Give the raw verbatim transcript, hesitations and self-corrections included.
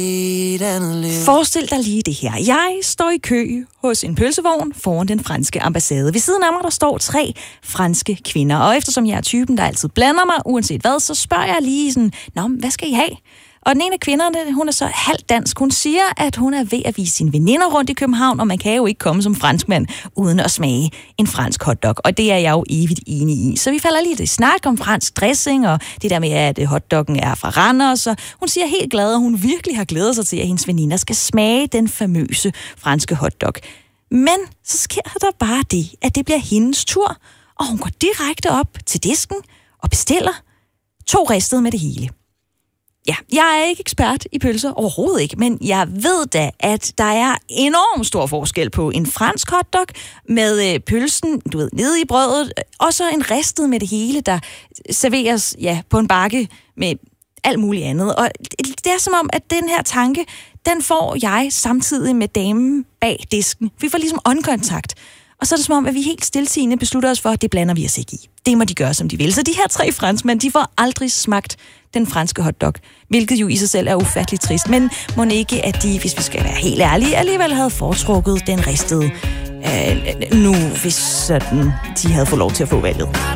Forestil dig lige det her. Jeg står i kø hos en pølsevogn foran den franske ambassade. Ved siden af mig, der står tre franske kvinder. Og eftersom jeg er typen, der altid blander mig, uanset hvad, så spørger jeg lige sådan, nå, hvad skal I have? Og den ene af kvinderne, hun er så halvt dansk. Hun siger, at hun er ved at vise sine veninder rundt i København, og man kan jo ikke komme som franskmand uden at smage en fransk hotdog. Og det er jeg jo evigt enig i. Så vi falder lige til snak om fransk dressing, og det der med, at hotdoggen er fra Randers. Og hun siger helt glad, at hun virkelig har glædet sig til, at hendes veninder skal smage den famøse franske hotdog. Men så sker der bare det, at det bliver hendes tur, og hun går direkte op til disken og bestiller to ristede med det hele. Ja, jeg er ikke ekspert i pølser, overhovedet ikke, men jeg ved da, at der er enormt stor forskel på en fransk hotdog med øh, pølsen, du ved, nede i brødet, og så en ristet med det hele, der serveres ja, på en bakke med alt muligt andet. Og det er som om, at den her tanke, den får jeg samtidig med damen bag disken. Vi får ligesom øjenkontakt. Og så er det som om, at vi helt stiltiende beslutter os for, at det blander vi os ikke i. Det må de gøre, som de vil. Så de her tre franskmænd, de får aldrig smagt den franske hotdog, hvilket jo i sig selv er ufatteligt trist. Men må ikke, at de, hvis vi skal være helt ærlige, alligevel havde foretrukket den ristede, øh, nu hvis sådan, de havde fået lov til at få valget.